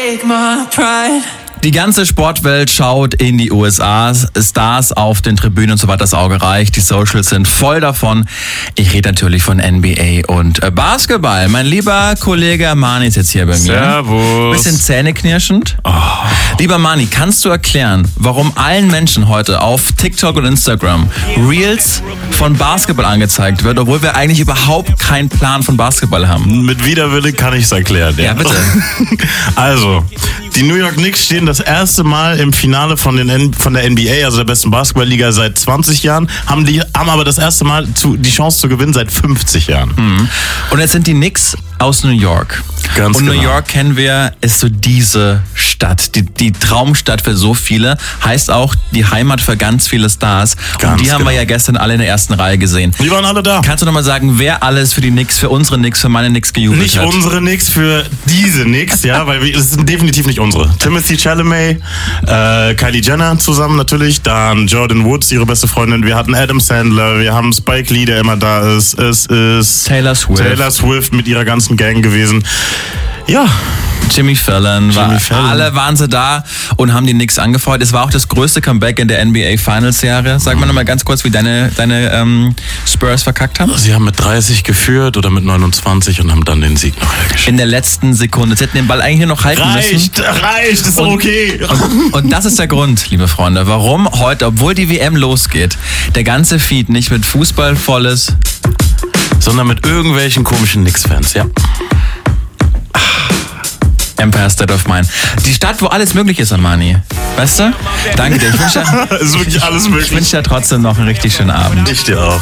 take my pride. Die ganze Sportwelt schaut in die USA. Stars auf den Tribünen und so weiter, das Auge reicht. Die Socials sind voll davon. Ich rede natürlich von NBA und Basketball. Mein lieber Kollege Mani ist jetzt hier bei mir. Servus. Bisschen zähneknirschend. Oh. Lieber Mani, kannst du erklären, warum allen Menschen heute auf TikTok und Instagram Reels von Basketball angezeigt wird, obwohl wir eigentlich überhaupt keinen Plan von Basketball haben? Mit Widerwille kann ich es erklären. Ja, bitte. Also, die New York Knicks stehen das erste Mal im Finale von der NBA, also der besten Basketballliga seit 20 Jahren, haben aber das erste Mal die Chance zu gewinnen seit 50 Jahren. Mhm. Und jetzt sind die Knicks aus New York. Ganz und genau. New York, kennen wir, ist so diese Stadt, die Traumstadt für so viele, heißt auch die Heimat für ganz viele Stars. Ganz und die haben wir genau. ja gestern alle in der ersten Reihe gesehen. Die waren alle da. Kannst du nochmal sagen, wer alles für die Knicks, für unsere Knicks, für meine Knicks gejubelt Nicht hat? unsere Knicks, für diese Knicks, ja, weil es sind definitiv nicht unsere. Timothy Chalamet, Kylie Jenner zusammen natürlich, dann Jordan Woods, ihre beste Freundin, wir hatten Adam Sandler, wir haben Spike Lee, der immer da ist, es ist Taylor Swift mit ihrer ganzen Gang gewesen. Ja. Jimmy Fallon. Alle waren sie da und haben die Knicks angefeuert. Es war auch das größte Comeback in der NBA Finals Jahre. Sag mal nochmal ganz kurz, wie deine Spurs verkackt haben. Sie haben mit 30 geführt oder mit 29 und haben dann den Sieg noch hergestellt. In der letzten Sekunde. Sie hätten den Ball eigentlich nur noch halten müssen. Reicht, ist okay. Und das ist der Grund, liebe Freunde, warum heute, obwohl die WM losgeht, der ganze Feed nicht mit Fußball voll ist, sondern mit irgendwelchen komischen Knicks-Fans, ja. Empire State of Mind. Die Stadt, wo alles möglich ist, Armani. Weißt du? Danke dir. Ich wünsche ist wirklich alles möglich. dir trotzdem noch einen richtig schönen Abend. Ich dir auch.